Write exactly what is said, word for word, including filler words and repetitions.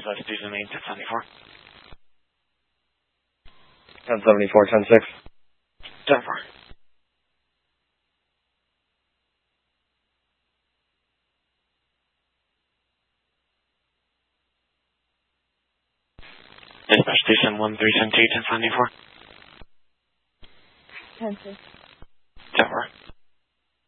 Dispatch Station eight, ten seventy-four. ten seventy-four, ten six. ten four. Dispatch Station one three seven two, ten seventy-four. ten six.